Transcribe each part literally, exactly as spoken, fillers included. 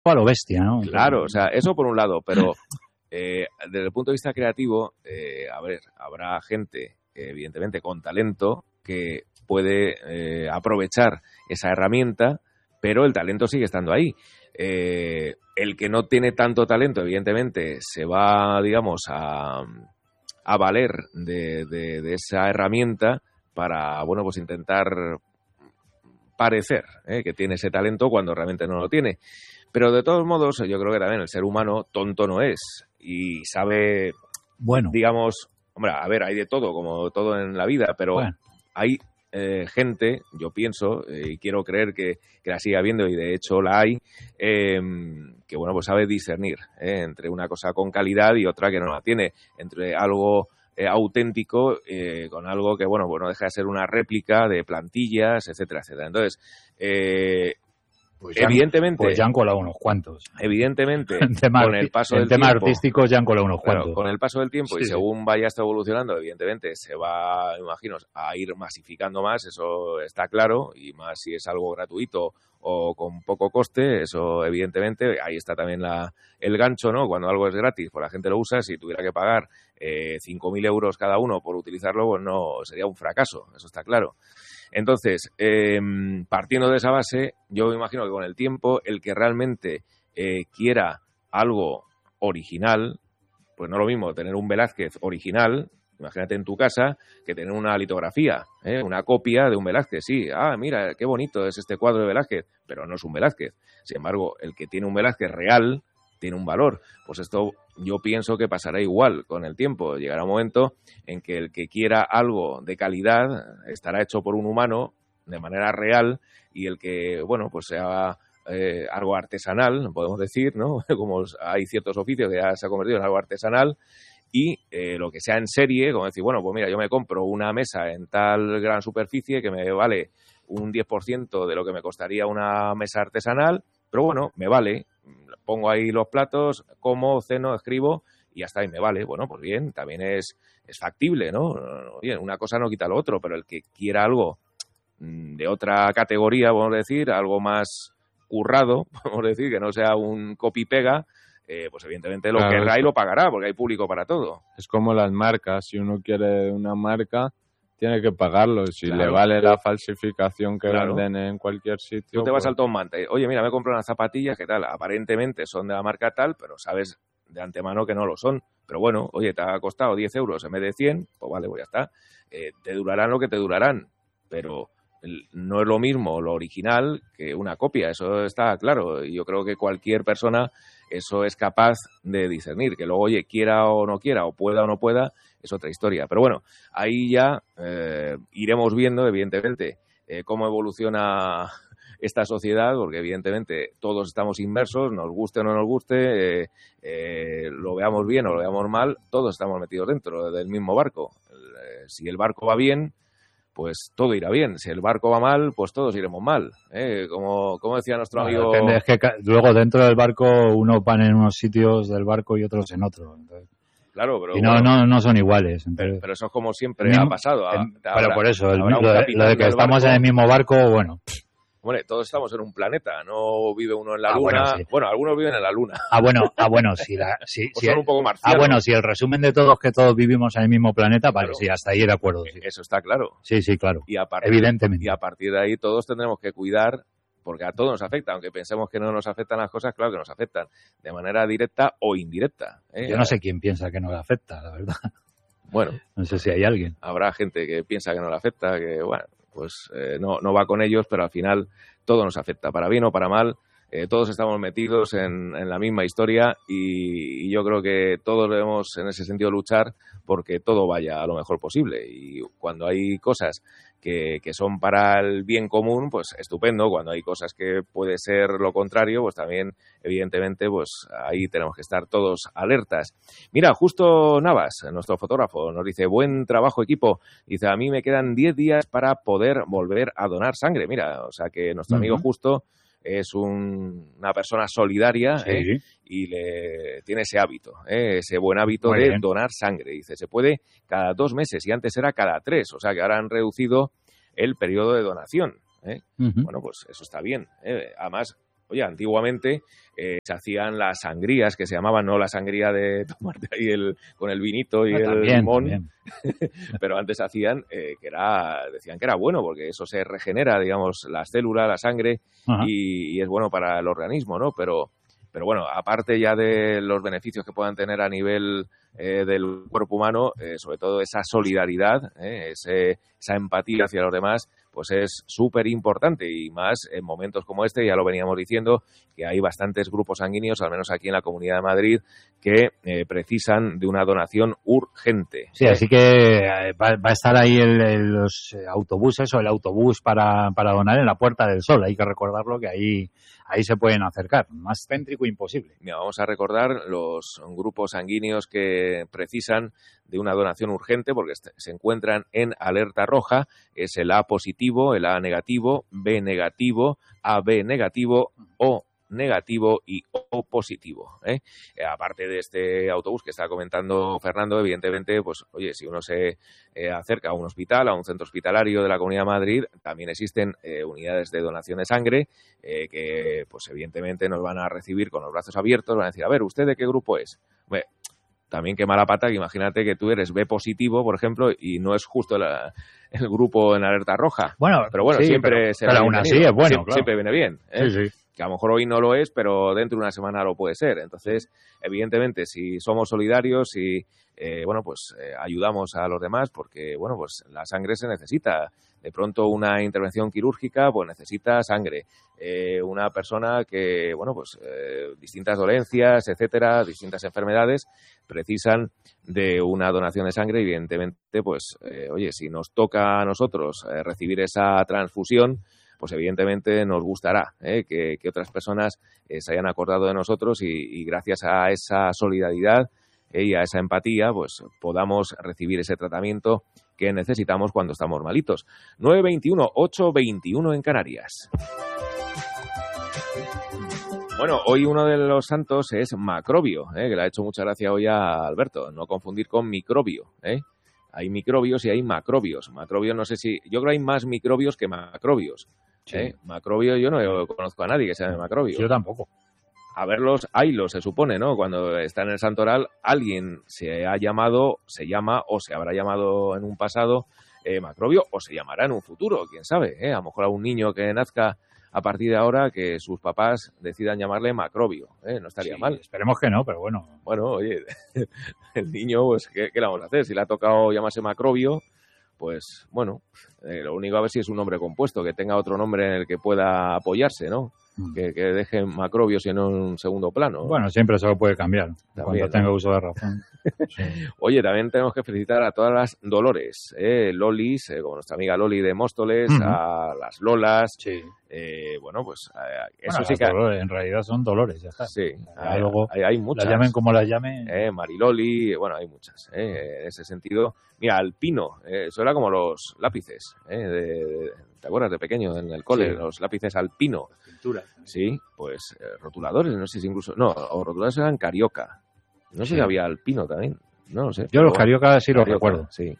a lo bestia, ¿no? Claro, o sea, eso por un lado, pero eh, desde el punto de vista creativo, eh, a ver, habrá gente, evidentemente, con talento que puede eh, aprovechar esa herramienta, pero el talento sigue estando ahí. Eh, el que no tiene tanto talento, evidentemente, se va, digamos, a, a valer de, de, de esa herramienta para, bueno, pues intentar parecer ¿eh? que tiene ese talento cuando realmente no lo tiene. Pero de todos modos, yo creo que también el ser humano tonto no es y sabe, bueno, digamos, hombre, a ver, hay de todo, como todo en la vida, pero bueno. hay eh, gente, yo pienso, eh, y quiero creer que, que la sigue habiendo, y de hecho la hay, eh, que, bueno, pues sabe discernir eh, entre una cosa con calidad y otra que no la tiene, entre algo eh, auténtico eh, con algo que, bueno, pues no deja de ser una réplica de plantillas, etcétera, etcétera. Entonces, eh, Pues ya, evidentemente, pues ya han colado unos cuantos. Evidentemente, en tema, con el paso en del tema tiempo, artísticos ya han colado unos claro, cuantos. con el paso del tiempo Sí, y sí. según vaya esto evolucionando, evidentemente se va, imagino, a ir masificando más, eso está claro, y más si es algo gratuito o con poco coste, eso evidentemente, ahí está también la, el gancho, ¿no? Cuando algo es gratis, pues la gente lo usa, si tuviera que pagar eh, cinco mil euros cada uno por utilizarlo, pues no, sería un fracaso, eso está claro. Entonces, eh, partiendo de esa base, yo me imagino que con el tiempo, el que realmente eh, quiera algo original, pues no es lo mismo tener un Velázquez original, imagínate en tu casa, que tener una litografía, ¿eh? Una copia de un Velázquez. Sí, ah, mira, qué bonito es este cuadro de Velázquez, pero no es un Velázquez. Sin embargo, el que tiene un Velázquez real tiene un valor. Pues esto yo pienso que pasará igual con el tiempo. Llegará un momento en que el que quiera algo de calidad estará hecho por un humano de manera real, y el que, bueno, pues sea eh, algo artesanal, podemos decir, ¿no? Como hay ciertos oficios que ya se ha convertido en algo artesanal, y eh, lo que sea en serie, como decir, bueno, pues mira, yo me compro una mesa en tal gran superficie que me vale un diez por ciento de lo que me costaría una mesa artesanal, pero bueno, me vale, pongo ahí los platos, como, ceno, escribo y ya está, y me vale. Bueno, pues bien, también es, es factible, ¿no? Bien, una cosa no quita lo otro, pero el que quiera algo de otra categoría, vamos a decir, algo más currado, vamos a decir, que no sea un copy-pega, eh, pues evidentemente lo Claro, querrá eso. y lo pagará, porque hay público para todo. Es como las marcas, si uno quiere una marca, tiene que pagarlo. Si Claro. le vale la falsificación que Claro. venden en cualquier sitio... Tú te vas pues... al Tom Manta y, oye, mira, me he comprado unas zapatillas que tal, aparentemente son de la marca tal, pero sabes de antemano que no lo son. Pero bueno, oye, te ha costado diez euros en vez de cien, pues vale, pues ya está. Eh, te durarán lo que te durarán, pero no es lo mismo lo original que una copia, eso está claro. Y yo creo que cualquier persona eso es capaz de discernir. Que luego, oye, quiera o no quiera, o pueda o no pueda, es otra historia. Pero bueno, ahí ya eh, iremos viendo, evidentemente, eh, cómo evoluciona esta sociedad, porque evidentemente todos estamos inmersos, nos guste o no nos guste, eh, eh, lo veamos bien o lo veamos mal, todos estamos metidos dentro del mismo barco. Eh, si el barco va bien, pues todo irá bien. Si el barco va mal, pues todos iremos mal. ¿eh? Como, como decía nuestro Bueno, amigo... depende, es que ca- luego dentro del barco unos van en unos sitios del barco y otros en otros. Entonces, Claro, pero y no, bueno, no, no son iguales. pero, Entonces, pero eso es como siempre el mismo- ha pasado. A- el- habrá- pero por eso, el- habrá un lo, de, capitán lo de que del estamos barco. en el mismo barco, bueno. Hombre, todos estamos en un planeta, no vive uno en la Ah, luna. bueno, sí. Bueno, algunos viven en la luna. Ah, bueno, ah, bueno, si, la, si, O si son el- un poco ah, marcianos. bueno, si el resumen de todos que todos vivimos en el mismo planeta, vale, Claro. sí, hasta ahí de acuerdo. Sí, Eso está claro. sí, sí, claro. Y a partir, Evidentemente. Y a partir de ahí todos tendremos que cuidar, porque a todos nos afecta. Aunque pensemos que no nos afectan las cosas, claro que nos afectan. De manera directa o indirecta. ¿eh? Yo no sé quién piensa que no le afecta, la verdad. Bueno, No sé si hay alguien. habrá gente que piensa que no le afecta, que bueno, pues eh, no, no va con ellos, pero al final todo nos afecta, para bien o para mal. Eh, todos estamos metidos en, en la misma historia y, y yo creo que todos debemos en ese sentido luchar porque todo vaya a lo mejor posible. Y cuando hay cosas que, que son para el bien común, pues estupendo. Cuando hay cosas que puede ser lo contrario, pues también, evidentemente, pues ahí tenemos que estar todos alertas. Mira, justo Navas, nuestro fotógrafo, nos dice, buen trabajo equipo. Dice, a mí me quedan diez días para poder volver a donar sangre. Mira, o sea que nuestro amigo Ujú. Justo es un, una persona solidaria Sí. ¿eh? y le tiene ese hábito, ¿eh? ese buen hábito Muy de bien. donar sangre. Dice, se puede cada dos meses y antes era cada tres, o sea que ahora han reducido el periodo de donación. ¿eh? Ujú. Bueno, pues eso está bien. ¿eh? Además, oye, antiguamente eh, se hacían las sangrías, que se llamaban, no la sangría de tomarte ahí el, con el vinito y Ah, el también, limón, también. pero antes hacían eh, que era, decían que era bueno, porque eso se regenera, digamos, las células, la sangre, Ajá. y, y es bueno para el organismo, ¿no? Pero, pero bueno, aparte ya de los beneficios que puedan tener a nivel eh, del cuerpo humano, eh, sobre todo esa solidaridad, eh, ese, esa empatía hacia los demás, pues es súper importante, y más en momentos como este, ya lo veníamos diciendo, que hay bastantes grupos sanguíneos, al menos aquí en la Comunidad de Madrid, que eh, precisan de una donación urgente. Sí, ¿eh? así que eh, va, va a estar ahí el, el- los autobuses o el autobús para, para donar en la Puerta del Sol. Hay que recordarlo que ahí, ahí se pueden acercar. Más céntrico imposible. Mira, vamos a recordar los grupos sanguíneos que precisan de una donación urgente porque est- se encuentran en alerta roja. Es el A positivo, el A negativo, B negativo, A B negativo, O negativo y O positivo. ¿eh? Eh, aparte de este autobús que está comentando Fernando, evidentemente, pues oye, si uno se eh, acerca a un hospital, a un centro hospitalario de la Comunidad de Madrid, también existen eh, unidades de donación de sangre eh, que, pues evidentemente, nos van a recibir con los brazos abiertos, van a decir, a ver, ¿usted de qué grupo es? Bueno, también qué mala pata que imagínate que tú eres B positivo, por ejemplo, y no es justo la, el grupo en alerta roja. Bueno, Pero bueno, sí, siempre pero, será pero aún así bienvenido. es bueno, siempre, claro. siempre viene bien. ¿eh? Sí, sí. Que a lo mejor hoy no lo es, pero dentro de una semana lo puede ser. Entonces, evidentemente, si somos solidarios y, eh, bueno, pues eh, ayudamos a los demás, porque, bueno, pues la sangre se necesita. De pronto una intervención quirúrgica, pues necesita sangre. Eh, una persona que, bueno, pues eh, distintas dolencias, etcétera, distintas enfermedades, precisan de una donación de sangre. Evidentemente, pues, eh, oye, si nos toca a nosotros eh, recibir esa transfusión, pues evidentemente nos gustará ¿eh? que, que otras personas eh, se hayan acordado de nosotros y, y gracias a esa solidaridad eh, y a esa empatía, pues podamos recibir ese tratamiento que necesitamos cuando estamos malitos. nueve veintiuno, ocho veintiuno en Canarias. Bueno, hoy uno de los santos es Macrobio, ¿eh? que le ha hecho mucha gracia hoy a Alberto, no confundir con microbio, ¿eh? Hay microbios y hay macrobios. Macrobios, no sé si... Yo creo que hay más microbios que macrobios. Sí. ¿eh? Macrobio, yo no conozco a nadie que se llame macrobio. Yo tampoco. A verlos, haylos, se supone, ¿no? Cuando está en el santoral, alguien se ha llamado, se llama o se habrá llamado en un pasado eh, macrobio o se llamará en un futuro, quién sabe. ¿eh? A lo mejor a un niño que nazca a partir de ahora que sus papás decidan llamarle Macrobio, ¿eh? No estaría Sí, mal. Esperemos que no, pero bueno. Bueno, oye, el niño, pues, ¿qué, qué le vamos a hacer? Si le ha tocado llamarse Macrobio, pues, bueno, eh, lo único a ver si es un nombre compuesto, que tenga otro nombre en el que pueda apoyarse, ¿no? Mm. Que, que deje Macrobios en un segundo plano. Bueno, siempre se lo puede cambiar También, cuando ¿no? tenga uso de razón. Sí. Oye, también tenemos que felicitar a todas las Dolores, ¿eh? Lolis, eh, como nuestra amiga Loli de Móstoles, Ujú. a las Lolas, Sí. eh, bueno, pues eh, eso Bueno, sí las que... dolores, en realidad son dolores, ya está. Sí, Ya hay, luego hay, hay muchas. Las llamen como las llamen. Eh, Mariloli, bueno, hay muchas, eh, en ese sentido. Mira, Alpino, eh, eso era como los lápices, eh, de, de- ¿te acuerdas de pequeño en el cole? Sí. Los lápices Alpino, Pinturas. sí, pues eh, rotuladores, no sé si incluso, no, o rotuladores eran Carioca, no sé Sí. si había Alpino también, no lo sé. Yo pero los bueno, cariocas sí los Carioca, recuerdo. Sí.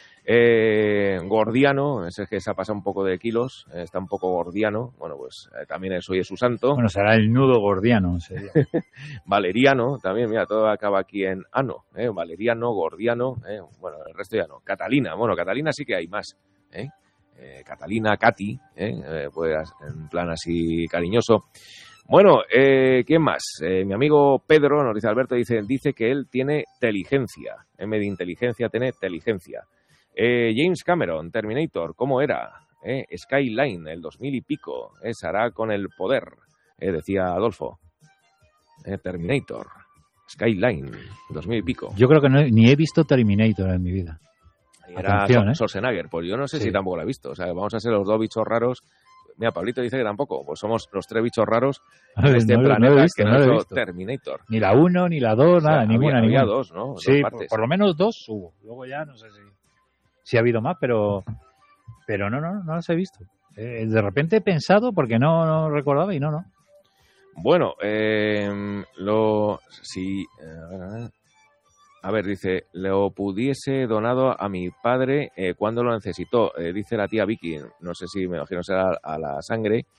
Eh, gordiano, ese que se ha pasado un poco de kilos, eh, está un poco gordiano, bueno, pues eh, también es hoy es su santo. Bueno, será el nudo gordiano. Sería. Valeriano, también, mira, todo acaba aquí en ano, ¿eh? Valeriano, Gordiano, ¿eh? Bueno, el resto ya no. Catalina, bueno, Catalina sí que hay más, ¿eh? Eh, Catalina, Cati, ¿eh? Eh, pues en plan así cariñoso. Bueno, eh, ¿quién más? Eh, mi amigo Pedro, nos dice Alberto, dice, dice que él tiene inteligencia, M de inteligencia, tiene inteligencia. Eh, James Cameron, Terminator, ¿cómo era? Eh, Skyline, el dos mil y pico, eh, se hará con el poder, eh, decía Adolfo. Eh, Terminator, Skyline, dos mil y pico. Yo creo que no he- ni he visto Terminator en mi vida. Era atención, Schwar- ¿eh? Schwarzenegger, pues yo no sé Sí. si tampoco la he visto. O sea, vamos a ser los dos bichos raros. Mira, Pablito dice que tampoco. Pues somos los tres bichos raros en este No lo- no planeta lo he visto, que no no lo he hizo visto. Terminator. Ni la uno, ni la dos, O sea, nada, había- ninguna, había ninguna. dos, ¿no? Dos Sí, por, partes. por lo menos dos hubo. Luego ya no sé si, si ha habido más, pero pero no, no, no las he visto. Eh, de repente he pensado porque no, no recordaba y no, no. Bueno, eh, lo si eh, a ver, dice, lo pudiese donado a mi padre eh, cuando lo necesitó, eh, dice la tía Vicky, no sé si me imagino será a la sangre,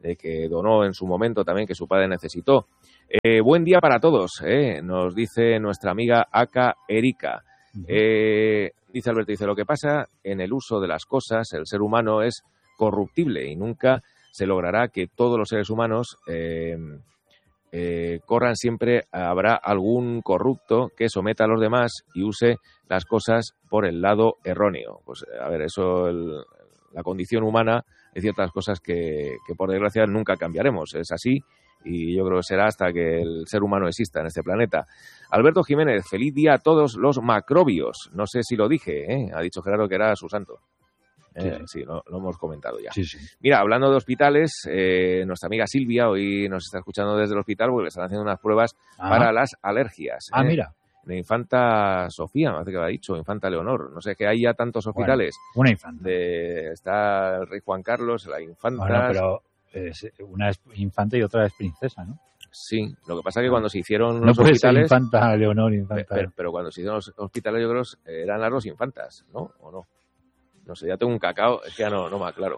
de que donó en su momento también, que su padre necesitó. Eh, buen día para todos, eh, nos dice nuestra amiga Aka Erika. Eh, dice Alberto, dice, lo que pasa en el uso de las cosas, el ser humano es corruptible y nunca se logrará que todos los seres humanos eh, eh, corran. Siempre habrá algún corrupto que someta a los demás y use las cosas por el lado erróneo. Pues a ver, eso, el, la condición humana, hay ciertas cosas que, que por desgracia nunca cambiaremos, es así. Y yo creo que será hasta que el ser humano exista en este planeta. Alberto Jiménez, feliz día a todos los macrobios. No sé si lo dije, ¿eh? Ha dicho Gerardo que era su santo. Eh, sí, sí lo, lo hemos comentado ya. Sí, sí. Mira, hablando de hospitales, eh, nuestra amiga Silvia hoy nos está escuchando desde el hospital porque le están haciendo unas pruebas ah. para las alergias. Ah, ¿eh? mira. De Infanta Sofía, me parece que lo ha dicho, Infanta Leonor. No sé, que hay ya tantos hospitales. Bueno, una infanta. De, está el rey Juan Carlos, la infanta. Bueno, pero es, una es infanta y otra es princesa, ¿no? Sí, lo que pasa es que cuando se hicieron no los puede hospitales... ser infanta Leonor, infanta... Pero, pero cuando se hicieron los hospitales, yo creo que eran las dos infantas, ¿no? ¿O no? No sé, ya tengo un cacao, es que ya no, no me aclaro.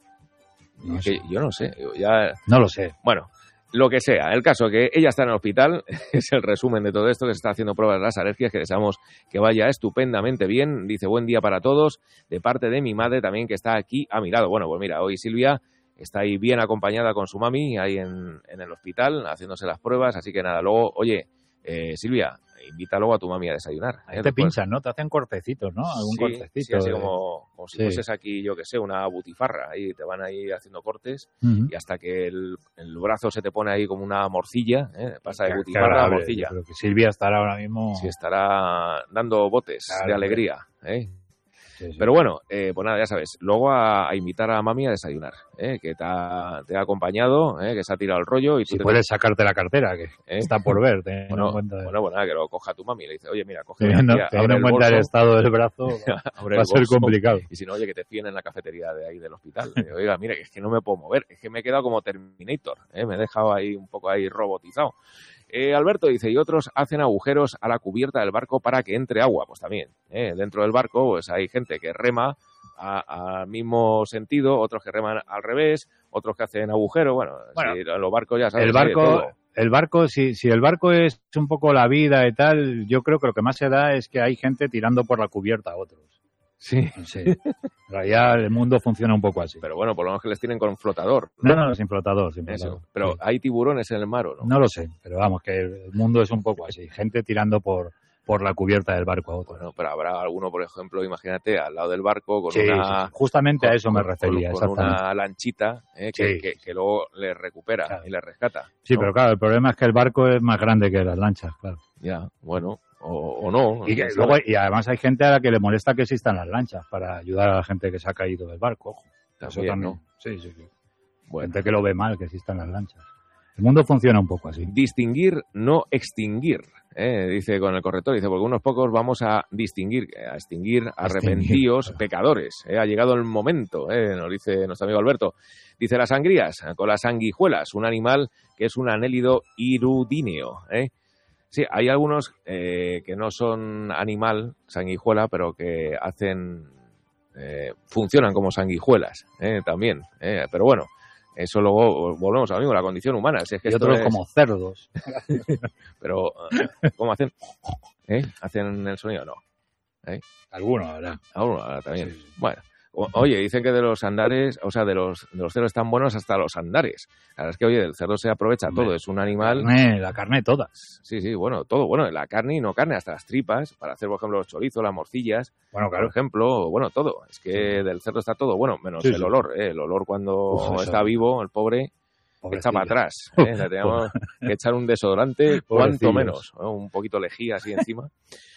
No sé. Yo no sé, yo ya... No lo sé. Bueno, lo que sea, el caso que ella está en el hospital, es el resumen de todo esto, que se está haciendo pruebas de las alergias, que deseamos que vaya estupendamente bien. Dice, buen día para todos, de parte de mi madre también, que está aquí a mi lado. Bueno, pues mira, hoy Silvia está ahí bien acompañada con su mami, ahí en, en el hospital, haciéndose las pruebas, así que nada, luego, oye, eh, Silvia, invita luego a tu mami a desayunar. Ahí te pinchan, ¿no? Te hacen cortecitos, ¿no? Algún sí, cortecito. Sí, así de... como, como si sí. fueses aquí, yo que sé, una butifarra. Ahí te van ahí haciendo cortes uh-huh. y hasta que el, el brazo se te pone ahí como una morcilla, ¿eh? Pasa de butifarra a morcilla. Creo que Silvia estará ahora mismo... Sí, estará dando botes claro, de alegría, ¿eh? Sí, sí. Pero bueno, eh, pues nada, ya sabes, luego a, a invitar a mami a desayunar, ¿eh? Que te ha, te ha acompañado, ¿eh? Que se ha tirado el rollo. Y tú si te puedes te... sacarte la cartera, que ¿eh? Está por ver. Bueno, en cuenta de... bueno, bueno, nada, que lo coja tu mami y le dice, oye, mira, coge teniendo, aquí, teniendo en cuenta el estado del brazo, va a ser complicado. Y si no, oye, que te fíen en la cafetería de ahí del hospital. Eh, oiga, mira, que es que no me puedo mover, es que me he quedado como Terminator, ¿eh? Me he dejado ahí un poco ahí robotizado. Eh, Alberto dice, y otros hacen agujeros a la cubierta del barco para que entre agua. Pues también, ¿eh? Dentro del barco pues hay gente que rema al mismo sentido, otros que reman al revés, otros que hacen agujero. Bueno, bueno si en los barcos ya sabes. El barco, el barco si, si el barco es un poco la vida y tal, yo creo que lo que más se da es que hay gente tirando por la cubierta a otros. Sí. Sí. En realidad el mundo funciona un poco así. Pero bueno, por lo menos que les tienen con flotador. No, no, no sin flotador. Sin flotador. Eso. Pero sí. ¿hay tiburones en el mar o no? No lo sé, pero vamos, que el mundo es un poco así. Gente tirando por, por la cubierta del barco a otro. Bueno, pero habrá alguno, por ejemplo, imagínate, al lado del barco con sí, una... Sí, justamente con, a eso me refería, con, con una lanchita eh, que, sí. que, que luego le recupera claro. y le rescata. Sí, ¿no? Pero claro, el problema es que el barco es más grande que las lanchas, claro. Ya, bueno... O, o no. Y, que, luego, y además hay gente a la que le molesta que existan las lanchas para ayudar a la gente que se ha caído del barco. Ojo. También, Eso también. ¿no? Sí, sí, sí. Bueno. Gente que lo ve mal que existan las lanchas. El mundo funciona un poco así. Distinguir, no extinguir. ¿eh? Dice con el corrector, dice, porque unos pocos vamos a distinguir, a extinguir arrepentíos claro. pecadores. ¿eh? Ha llegado el momento, ¿eh? Nos dice nuestro amigo Alberto. Dice las sangrías, con las sanguijuelas, un animal que es un anélido hirudíneo, ¿eh? Sí, hay algunos eh, que no son animal, sanguijuela, pero que hacen, eh, funcionan como sanguijuelas eh, también. Eh, pero bueno, eso luego volvemos a mismo, la condición humana. Si es que y otros es... como cerdos. Pero, ¿cómo hacen? ¿Eh? ¿Hacen el sonido? No. ¿Eh? Algunos, ¿verdad? Algunos, ahora también. Sí, sí. Bueno. Oye, dicen que de los andares, o sea, de los, de los cerdos están buenos hasta los andares. La verdad es que, oye, el cerdo se aprovecha Hombre, todo, es un animal... La carne, la carne toda. Sí, sí, bueno, todo, bueno, la carne y no carne, hasta las tripas, para hacer, por ejemplo, los chorizos, las morcillas, bueno, claro. por ejemplo, bueno, todo. Es que sí. Del cerdo está todo, bueno, menos sí, el sí. olor, ¿eh? El olor cuando Uf, está vivo, el pobre... Pobrecilla. Echa para atrás, ¿eh? Le tenemos que echar un desodorante, cuanto menos, ¿no? Un poquito lejía así encima.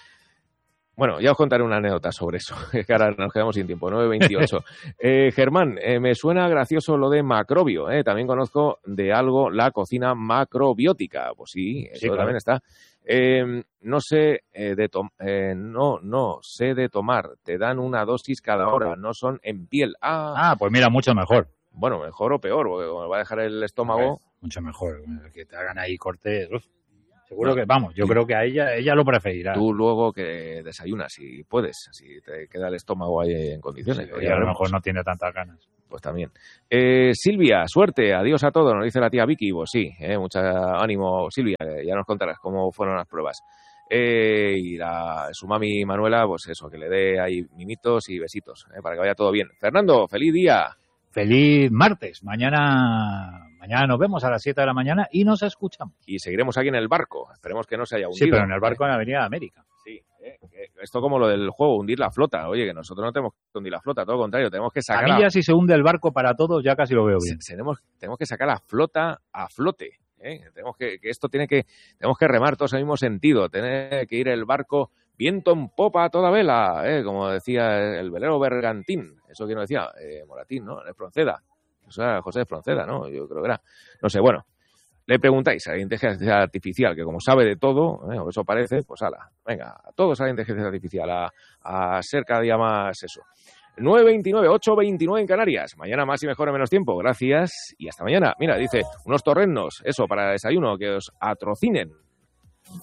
Bueno, ya os contaré una anécdota sobre eso, que ahora nos quedamos sin tiempo, nueve veintiocho. eh, Germán, eh, me suena gracioso lo de macrobio, eh, también conozco de algo la cocina macrobiótica, pues sí, eso sí, claro. También está. Eh, no sé eh, de tom eh, no, no sé de tomar, te dan una dosis cada hora, no son en piel. Ah, ah pues mira, mucho mejor. Bueno, mejor o peor, porque me va a dejar el estómago. Mucho mejor, que te hagan ahí cortes. Uf. Seguro que, vamos, yo creo que a ella ella lo preferirá. Tú luego que desayunas, si puedes, si te queda el estómago ahí en condiciones. Sí, y a lo mejor no tiene tantas ganas. Pues también. Eh, Silvia, suerte, adiós a todos, nos dice la tía Vicky. Pues sí, eh, mucho ánimo, Silvia, ya nos contarás cómo fueron las pruebas. Eh, y la, su mami Manuela, pues eso, que le dé ahí mimitos y besitos, eh, para que vaya todo bien. Fernando, feliz día. Feliz martes. Mañana mañana nos vemos a las siete de la mañana y nos escuchamos. Y seguiremos aquí en el barco. Esperemos que no se haya hundido. Sí, pero en el barco en la Avenida América. Sí, eh, esto como lo del juego, hundir la flota. Oye, que nosotros no tenemos que hundir la flota, todo lo contrario, tenemos que sacar... A mí ya la... si se hunde el barco para todos, ya casi lo veo bien. Tenemos, tenemos que sacar la flota a flote. ¿eh? Tenemos que, que esto tiene que... Tenemos que remar todos al mismo sentido. Tiene que ir el barco viento en popa a toda vela, ¿eh? Como decía el velero bergantín. Eso que no decía eh, Moratín, ¿no? Espronceda. Eso era José Espronceda, ¿no? Yo creo que era. No sé, bueno. Le preguntáis a la inteligencia artificial, que como sabe de todo, ¿eh? o eso parece, pues ala, venga, a todos a la inteligencia artificial, a, a ser cada día más eso. nueve veintinueve, ocho veintinueve en Canarias. Mañana más y mejor en menos tiempo. Gracias y hasta mañana. Mira, dice, unos torrenos, eso, para desayuno, que os atrocinen.